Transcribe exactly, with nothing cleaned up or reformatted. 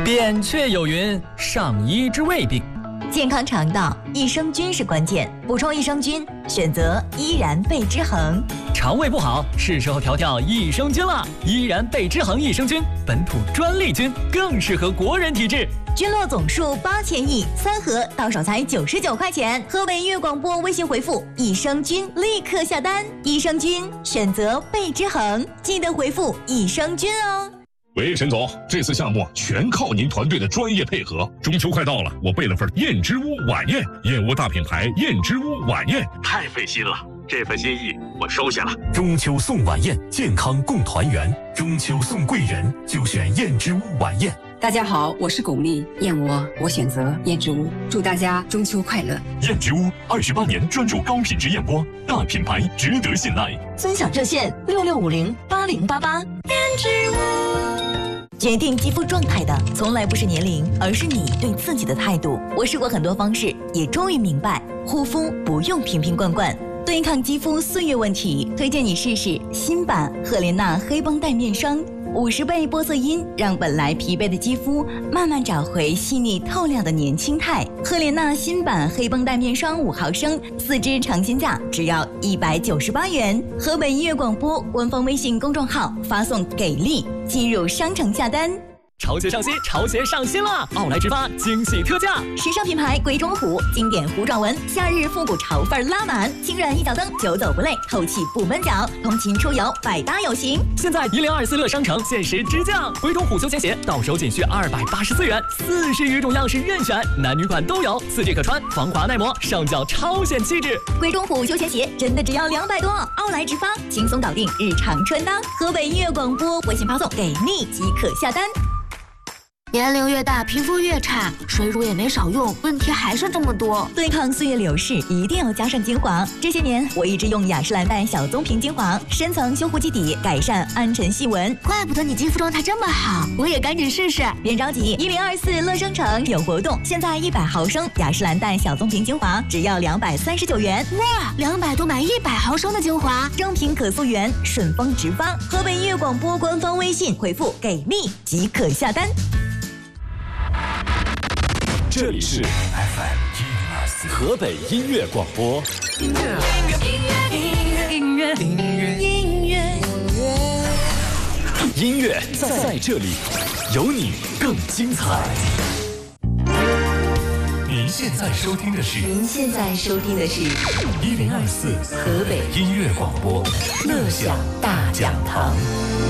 扁鹊有云：上医之未病。 健康肠道，益生菌是关键。补充益生菌，选择依然贝之恒。 肠胃不好，是时候调调益生菌了。依然贝之恒益生菌，本土专利菌，更适合国人体质。 菌落总数八千亿，三盒到手才九十九块钱。河北音乐广播微信回复益生菌，立刻下单。益生菌选择贝之恒，记得回复益生菌哦。 喂，沈总，这次项目全靠您团队的专业配合。中秋快到了，我备了份燕之屋晚宴，燕窝大品牌燕之屋晚宴，太费心了。这份心意我收下了。 中秋送晚宴，健康共团圆。中秋送贵人，就选燕之屋晚宴。 大家好，我是巩俐，燕窝我选择燕之屋，祝大家中秋快乐。 燕之屋二十八年专注高品质燕窝，大品牌值得信赖。 分享热线六六五零八零八八。燕之屋。 决定肌肤状态的从来不是年龄，而是你对自己的态度。我试过很多方式，也终于明白，护肤不用瓶瓶罐罐。对抗肌肤岁月问题，推荐你试试新版赫莲娜黑绷带面霜，五十倍玻色因，让本来疲惫的肌肤慢慢找回细腻透亮的年轻态。赫莲娜新版黑绷带面霜五毫升，四支尝鲜价只要一百九十八元。河北音乐广播官方微信公众号发送给力，进入商城下单。 潮鞋上新，潮鞋上新了！奥莱直发惊喜特价， 时尚品牌鬼冢虎经典虎爪纹，夏日复古潮范拉满，轻软一脚蹬，久走不累，透气不闷脚，通勤出游百搭有型。 现在一零二四乐商城限时直降，鬼冢虎休闲鞋到手仅需二百八十四元，四十余种样式任选，男女款都有，四 G 可穿，防滑耐磨，上脚超显气质。 鬼冢虎休闲鞋真的只要两百多，奥莱直发轻松搞定日常穿搭。河北音乐广播微信发送给力即可下单。 年龄越大，皮肤越差，水乳也没少用，问题还是这么多。 对抗岁月流逝，一定要加上精华。这些年，我一直用雅诗兰黛小棕瓶精华，深层修护基底，改善暗沉细纹。 怪不得你肌肤状态这么好，我也赶紧试试。 别着急，一零二四乐商城有活动，现在一百毫升雅诗兰黛小棕瓶精华只要两百三十九元。 哇，两百多买一百毫升的精华， 正品可溯源，顺丰直发。河北音乐广播官方微信回复给力即可下单。 这里是 F M 一零二四河北音乐广播。音乐，音乐，音乐，音乐，音乐，音乐在在这里，有你更精彩。您现在收听的是， 您现在收听的是一零二四河北音乐广播乐享大讲堂。